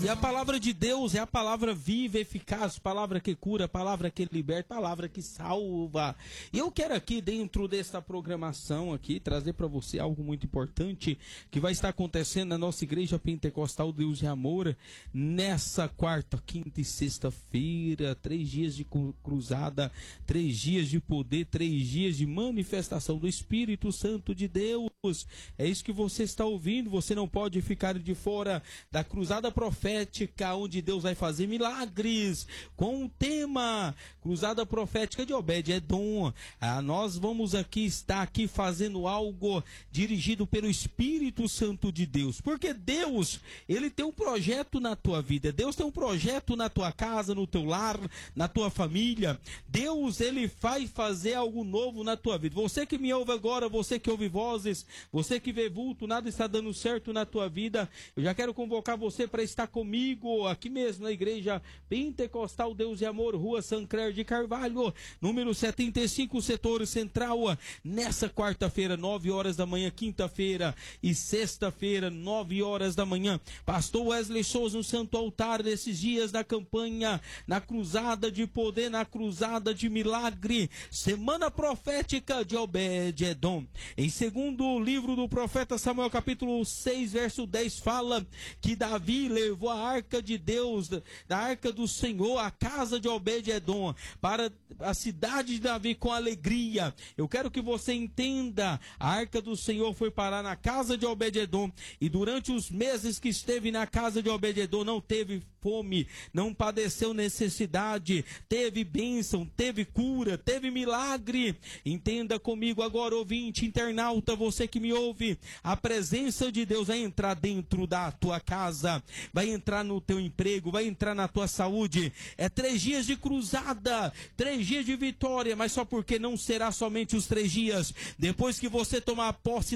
E a palavra de Deus é a palavra viva, eficaz, palavra que cura, palavra que liberta, palavra que salva. E eu quero aqui, dentro desta programação aqui, trazer para você algo muito importante que vai estar acontecendo na nossa Igreja Pentecostal Deus e Amor nessa quarta, quinta e sexta-feira. 3 dias de cruzada, 3 dias de poder, 3 dias de manifestação do Espírito Santo de Deus. É isso que você está ouvindo. Você não pode ficar de fora da cruzada profética, onde Deus vai fazer milagres, com o tema Cruzada Profética de Obed-Edom. Nós vamos estar aqui fazendo algo dirigido pelo Espírito Santo de Deus, porque Deus, Ele tem um projeto na tua vida, Deus tem um projeto na tua casa, no teu lar, na tua família. Deus, Ele vai fazer algo novo na tua vida. Você que me ouve agora, você que ouve vozes, você que vê vulto, nada está dando certo na tua vida, eu já quero convocar você para estar comigo aqui mesmo na Igreja Pentecostal Deus e Amor, Rua Sancler de Carvalho, número 75, setor central, nessa quarta-feira, 9 horas da manhã, quinta-feira e sexta-feira, 9 horas da manhã. Pastor Wesley Souza no Santo Altar, nesses dias da campanha, na cruzada de poder, na cruzada de milagre, semana profética de Obed-Edom. Em segundo livro do profeta Samuel, capítulo 6, verso 10, fala que Davi levou a arca de Deus, da arca do Senhor, a casa de Obed-Edom, para a cidade de Davi com alegria. Eu quero que você entenda, a arca do Senhor foi parar na casa de Obed-Edom, e durante os meses que esteve na casa de Obed-Edom, não teve fome, não padeceu necessidade, teve bênção, teve cura, teve milagre. Entenda comigo agora, ouvinte, internauta, você que me ouve, a presença de Deus vai entrar dentro da tua casa, vai entrar no teu emprego, vai entrar na tua saúde. É 3 dias de cruzada, 3 dias de vitória, mas só porque não será somente os 3 dias. Depois que você tomar posse